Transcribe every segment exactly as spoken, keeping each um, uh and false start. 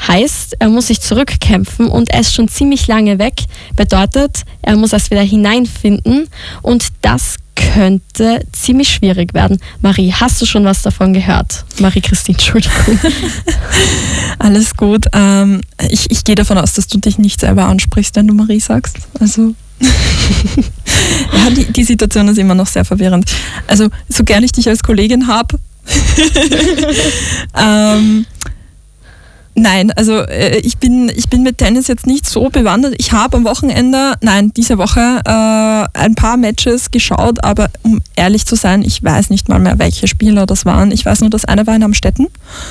Heißt, er muss sich zurückkämpfen und er ist schon ziemlich lange weg. Bedeutet, er muss erst wieder hineinfinden und das könnte ziemlich schwierig werden. Marie, hast du schon was davon gehört? Marie-Christine, Entschuldigung. Alles gut. Ähm, ich, ich gehe davon aus, dass du dich nicht selber ansprichst, wenn du Marie sagst. Also ja, die, die Situation ist immer noch sehr verwirrend. Also so gern ich dich als Kollegin habe, ähm, nein, also äh, ich bin, ich bin mit Tennis jetzt nicht so bewandert. Ich habe am Wochenende, nein, diese Woche äh, ein paar Matches geschaut, aber um ehrlich zu sein, ich weiß nicht mal mehr, welche Spieler das waren. Ich weiß nur, das eine war in Amstetten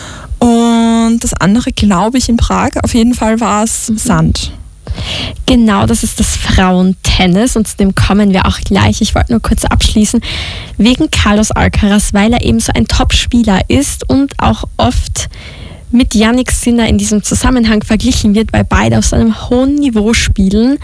und das andere, glaube ich, in Prag. Auf jeden Fall war es Sand. Genau, das ist das Frauentennis und zu dem kommen wir auch gleich. Ich wollte nur kurz abschließen, wegen Carlos Alcaraz, weil er eben so ein Top-Spieler ist und auch oft mit Jannik Sinner in diesem Zusammenhang verglichen wird, weil beide auf so einem hohen Niveau spielen,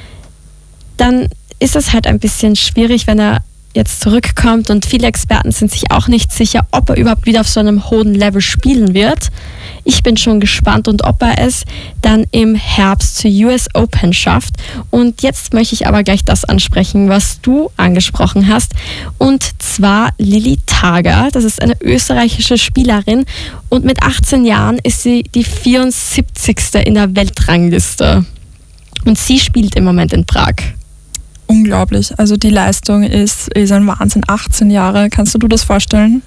dann ist es halt ein bisschen schwierig, wenn er jetzt zurückkommt und viele Experten sind sich auch nicht sicher, ob er überhaupt wieder auf so einem hohen Level spielen wird. Ich bin schon gespannt und ob er es dann im Herbst zur U S Open schafft. Und jetzt möchte ich aber gleich das ansprechen, was du angesprochen hast. Und zwar Lilly Tager. Das ist eine österreichische Spielerin. Und mit achtzehn Jahren ist sie die vierundsiebzigste in der Weltrangliste. Und sie spielt im Moment in Prag. Unglaublich. Also die Leistung ist, ist ein Wahnsinn. achtzehn Jahre. Kannst du dir das vorstellen?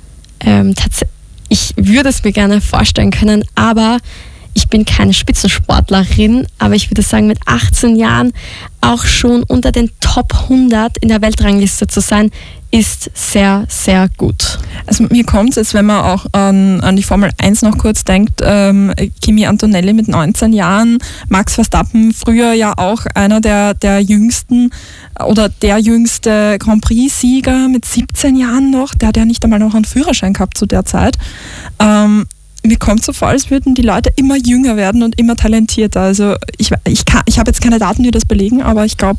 Ähm, tatsächlich. Ich würde es mir gerne vorstellen können, aber ich bin keine Spitzensportlerin, aber ich würde sagen, mit achtzehn Jahren auch schon unter den Top hundert in der Weltrangliste zu sein, ist sehr, sehr gut. Also mir kommt es jetzt, wenn man auch an, an die Formel eins noch kurz denkt, ähm, Kimi Antonelli mit neunzehn Jahren, Max Verstappen, früher ja auch einer der, der jüngsten oder der jüngste Grand Prix-Sieger mit siebzehn Jahren noch, der hat ja nicht einmal noch einen Führerschein gehabt zu der Zeit. Ähm, mir kommt so vor, als würden die Leute immer jünger werden und immer talentierter. Also ich, ich, kann, ich habe jetzt keine Daten, die das belegen, aber ich glaube,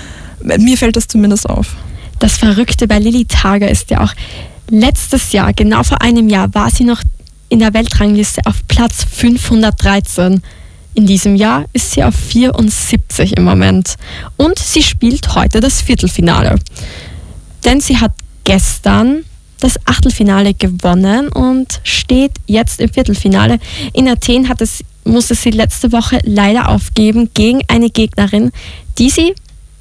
mir fällt das zumindest auf. Das Verrückte bei Lilly Tager ist ja auch, letztes Jahr, genau vor einem Jahr, war sie noch in der Weltrangliste auf Platz fünfhundertdreizehn. In diesem Jahr ist sie auf vierundsiebzig im Moment. Und sie spielt heute das Viertelfinale. Denn sie hat gestern das Achtelfinale gewonnen und steht jetzt im Viertelfinale. In Athen hat es, musste sie letzte Woche leider aufgeben gegen eine Gegnerin, die sie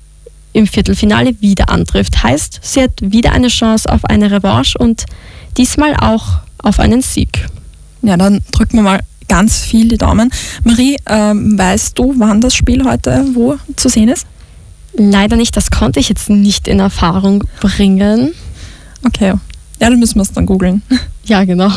im Viertelfinale wieder antrifft. Heißt, sie hat wieder eine Chance auf eine Revanche und diesmal auch auf einen Sieg. Ja, dann drücken wir mal ganz viel die Daumen. Marie, ähm, weißt du, wann das Spiel heute wo zu sehen ist? Leider nicht, das konnte ich jetzt nicht in Erfahrung bringen. Okay, ja, dann müssen wir es dann googeln. Ja, genau.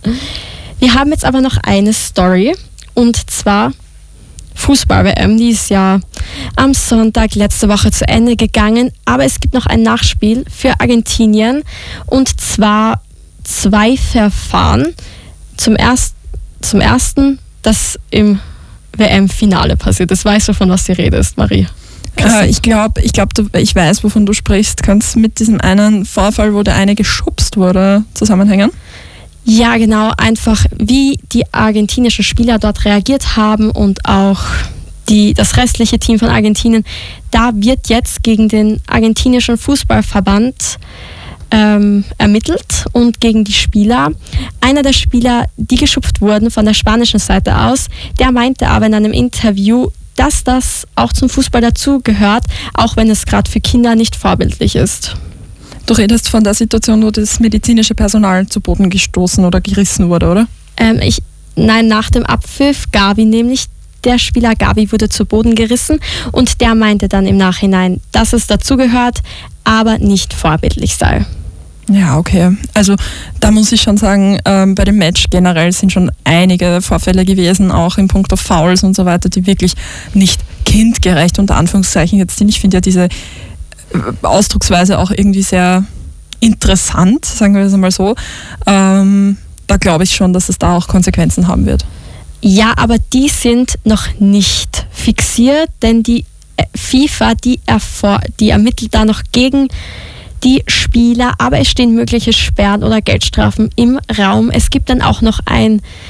Wir haben jetzt aber noch eine Story und zwar Fußball-W M, die ist ja am Sonntag letzte Woche zu Ende gegangen, aber es gibt noch ein Nachspiel für Argentinien und zwar zwei Verfahren. Zum, erst, zum ersten, das im W M-Finale passiert ist. Weißt du, von was du redest, Marie? Äh, ich glaube, ich, glaub, ich weiß, wovon du sprichst. Kannst du mit diesem einen Vorfall, wo der eine geschubst wurde, zusammenhängen? Ja, genau. Einfach wie die argentinischen Spieler dort reagiert haben und auch die, das restliche Team von Argentinien. Da wird jetzt gegen den argentinischen Fußballverband ähm, ermittelt und gegen die Spieler. Einer der Spieler, die geschupft wurden von der spanischen Seite aus, der meinte aber in einem Interview, dass das auch zum Fußball dazugehört, auch wenn es gerade für Kinder nicht vorbildlich ist. Du redest von der Situation, wo das medizinische Personal zu Boden gestoßen oder gerissen wurde, oder? Ähm, ich, nein, nach dem Abpfiff, Gavi nämlich, der Spieler Gavi wurde zu Boden gerissen und der meinte dann im Nachhinein, dass es dazugehört, aber nicht vorbildlich sei. Ja, okay. Also da muss ich schon sagen, ähm, bei dem Match generell sind schon einige Vorfälle gewesen, auch in puncto Fouls und so weiter, die wirklich nicht kindgerecht unter Anführungszeichen jetzt sind. Ich finde ja diese Ausdrucksweise auch irgendwie sehr interessant, sagen wir es einmal so. Ähm, da glaube ich schon, dass es da auch Konsequenzen haben wird. Ja, aber die sind noch nicht fixiert, denn die FIFA, die, erfor- die ermittelt da noch gegen die Spieler, aber es stehen mögliche Sperren oder Geldstrafen im Raum. Es gibt dann auch noch ein,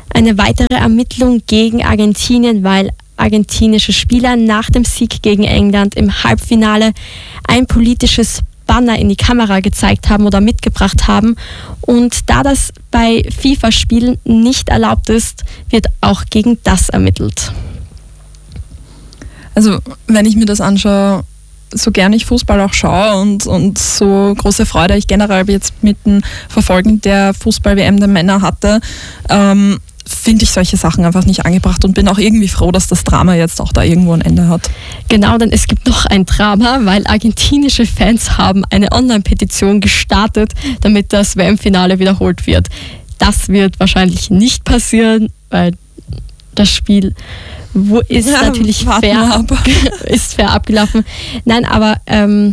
Eine weitere Ermittlung gegen Argentinien, weil argentinische Spieler nach dem Sieg gegen England im Halbfinale ein politisches Banner in die Kamera gezeigt haben oder mitgebracht haben. Und da das bei FIFA-Spielen nicht erlaubt ist, wird auch gegen das ermittelt. Also wenn ich mir das anschaue, so gern ich Fußball auch schaue und, und so große Freude ich generell jetzt mit dem Verfolgen der Fußball-W M der Männer hatte, ähm, finde ich solche Sachen einfach nicht angebracht und bin auch irgendwie froh, dass das Drama jetzt auch da irgendwo ein Ende hat. Genau, denn es gibt noch ein Drama, weil argentinische Fans haben eine Online-Petition gestartet, damit das W M-Finale wiederholt wird. Das wird wahrscheinlich nicht passieren, weil das Spiel wo ist ja, natürlich fair, ab. ist fair abgelaufen. Nein, aber ähm,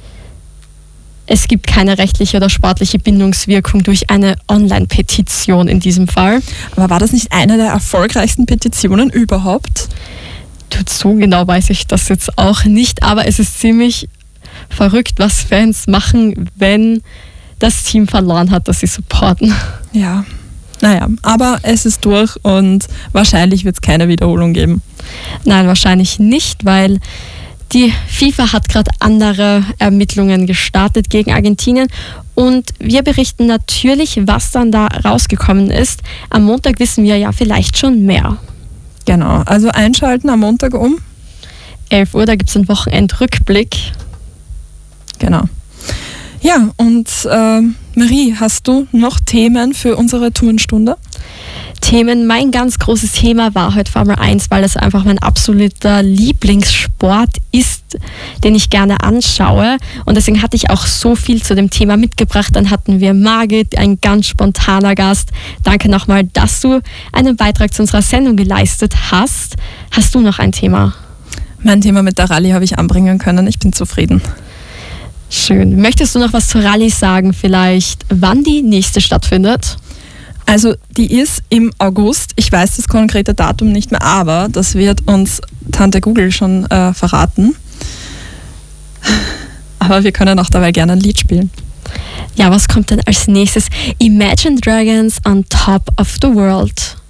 es gibt keine rechtliche oder sportliche Bindungswirkung durch eine Online-Petition in diesem Fall. Aber war das nicht eine der erfolgreichsten Petitionen überhaupt? So genau weiß ich das jetzt auch nicht, aber es ist ziemlich verrückt, was Fans machen, wenn das Team verloren hat, das sie supporten. Ja. Naja, aber es ist durch und wahrscheinlich wird es keine Wiederholung geben. Nein, wahrscheinlich nicht, weil die FIFA hat gerade andere Ermittlungen gestartet gegen Argentinien und wir berichten natürlich, was dann da rausgekommen ist. Am Montag wissen wir ja vielleicht schon mehr. Genau, also einschalten am Montag um elf Uhr, da gibt es einen Wochenendrückblick. Genau. Ja, und äh, Marie, hast du noch Themen für unsere Tourenstunde? Themen, mein ganz großes Thema war heute Formel eins, weil das einfach mein absoluter Lieblingssport ist, den ich gerne anschaue. Und deswegen hatte ich auch so viel zu dem Thema mitgebracht. Dann hatten wir Margit, ein ganz spontaner Gast. Danke nochmal, dass du einen Beitrag zu unserer Sendung geleistet hast. Hast du noch ein Thema? Mein Thema mit der Rallye habe ich anbringen können. Ich bin zufrieden. Schön. Möchtest du noch was zur Rallye sagen, vielleicht, wann die nächste stattfindet? Also die ist im August. Ich weiß das konkrete Datum nicht mehr, aber das wird uns Tante Google schon äh, verraten. Aber wir können auch dabei gerne ein Lied spielen. Ja, was kommt denn als nächstes? Imagine Dragons on Top of the World.